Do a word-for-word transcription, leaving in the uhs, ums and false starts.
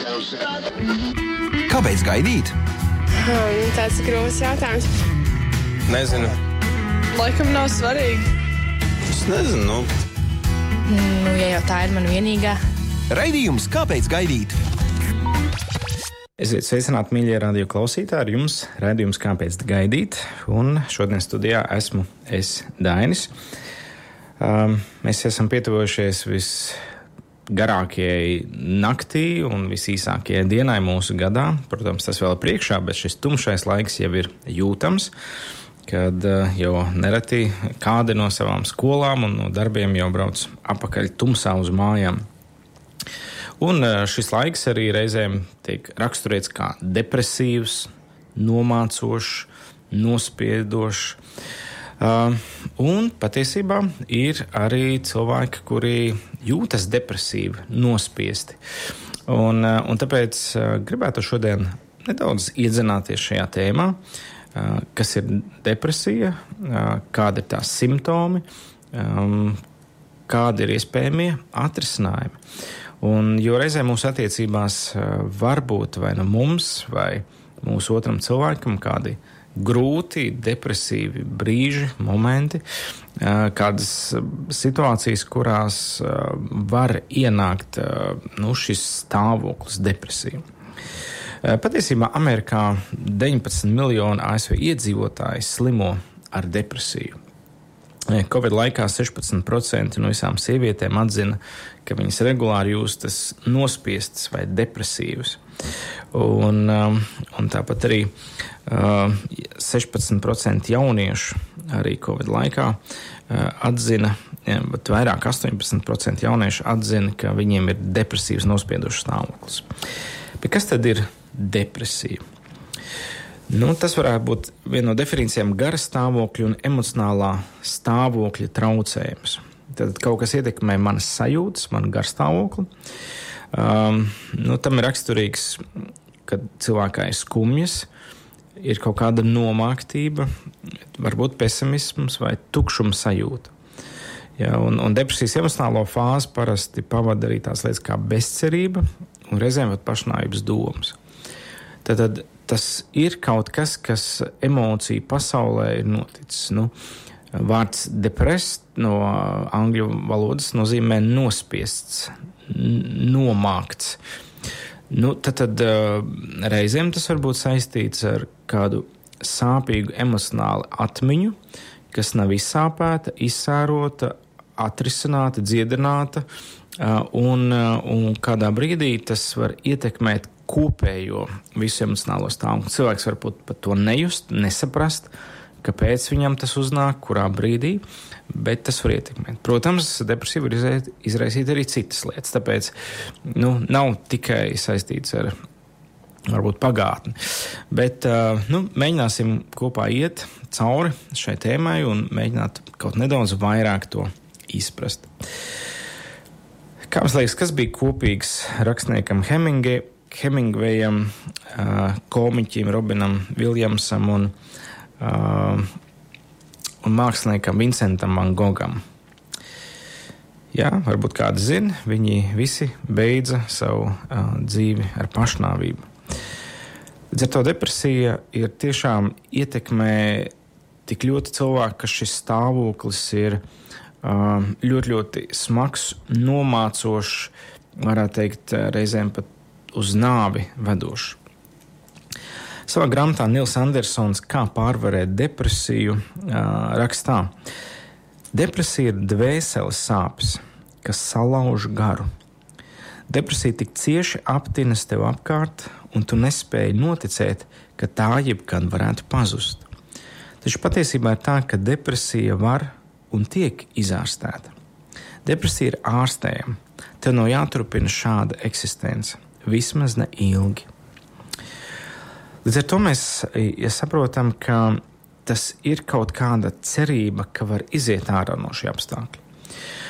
Kāpēc gaidīt? Hmm, tāds ir grūts jautājums. Nezinu. Laikam nav svarīgi. Es nezinu. Nu. Nu, ja jau tā ir man vienīgā. Raidījums Kāpēc gaidīt? Esiet sveicināti, mīļie radio klausītāji, ar jums raidījums Kāpēc gaidīt, un šodien studijā esmu es, Dainis. Um, mēs esam pietuvojušies visgarākajai naktī un visīsākajai dienai mūsu gadā. Protams, tas vēl ir priekšā, bet šis tumšais laiks jau ir jūtams, kad uh, jau nereti kādi no savām skolām un no darbiem jau brauc apakaļ tumsā uz mājām. Un šis laiks arī reizēm tiek raksturēts kā depresīvs, nomācošs, nospiedošs. Uh, un patiesībā ir arī cilvēki, kuri jūtas depresīvi, nospiesti. Un, uh, un tāpēc uh, gribētu šodien nedaudz iedzināties šajā tēmā, uh, kas ir depresija, uh, kādi ir tās simptomi, um, kādi ir iespējamie atrisinājumi. Un, jo reizē mūsu attiecībās var būt vai nu mums, vai mūsu otram cilvēkam kādi grūti, depresīvi brīži, momenti, kādas situācijas, kurās var ienākt nu, šis stāvoklis depresija. Patiesībā Amerikā deviņpadsmit miljoni A S V iedzīvotāji slimo ar depresiju. Covid laikā sešpadsmit procenti no visām sievietēm atzina, ka viņas regulāri jūtas nospiestas vai depresīvas. Un, un tāpat arī sešpadsmit procenti jauniešu arī Covid laikā atzina, bet vairāk astoņpadsmit procenti jauniešu atzina, ka viņiem ir depresīvs nospiedošs stāvoklis. Bet kas tad ir depresija? Nu, tas varētu būt viena no definīcijām gara stāvokļa un emocionālā stāvokļa traucējums. Tad kaut kas ietekmē manas sajūtas, manu garstāvokli. Um, nu, tam ir raksturīgs, kad cilvēkā ir skumjas, ir kaut kāda nomāktība, varbūt pesimisms vai tukšuma sajūta. Ja, un, un depresijas emocionālo fāzi parasti pavada arī tās lietas kā bezcerība un reizēm pat pašnāvības domas. Tad, tad tas ir kaut kas, kas emociju pasaulē ir noticis. Nu, vārds depressed no angļu valodas nozīmē nospiests, nomākts. Nu, tad, tad reizēm tas var būt saistīts ar kādu sāpīgu emocionālu atmiņu, kas nav izsāpēta, izsērota, atrisināta, dziedināta, un, un kādā brīdī tas var ietekmēt kopējo visu emocionālo stāvokli. Cilvēks var pat to nejust, nesaprast, kāpēc viņam tas uznāk, kurā brīdī, bet tas var ietekmēt. Protams, depresija var izraisīt arī citas lietas, tāpēc nu, nav tikai saistīts ar varbūt pagātni. Bet nu, mēģināsim kopā iet cauri šai tēmai un mēģināt kaut nedaudz vairāk to izprast. Kā jums liekas, kas bija kopīgs rakstniekam Hemingway, Hemingwayam, uh, komiķim Robinam Viljamsam un, uh, un māksliniekam Vincentam Van Gogam? Jā, varbūt kādi zina, viņi visi beidza savu uh, dzīvi ar pašnāvību. Līdz ar to depresija ir tiešām ietekmē tik ļoti cilvēku, ka šis stāvoklis ir uh, ļoti, ļoti smags, nomācošs, varētu teikt, reizēm pat uz nāvi vedošu. Savā grāmatā Nils Andersons Kā pārvarēt depresiju rakstā: depresija ir dvēseles sāpes, kas salauž garu. Depresija tik cieši aptinas tev apkārt, un tu nespēji noticēt, ka tā jebkad varētu pazust. Taču patiesībā ir tā, ka depresija var un tiek izārstēta. Depresija ir ārstējama. Tev nav jāturpina šāda eksistence. Vismaz ne ilgi. Līdz ar to mēs ja saprotam, ka tas ir kaut kāda cerība, ka var iziet ārā no šī apstākļa.